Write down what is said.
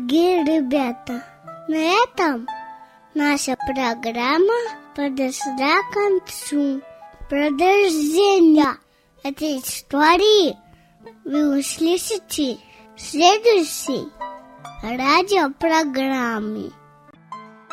дорогие ребята, на этом наша программа подошла к концу. Продолжение этой истории вы услышите в следующей радиопрограмме.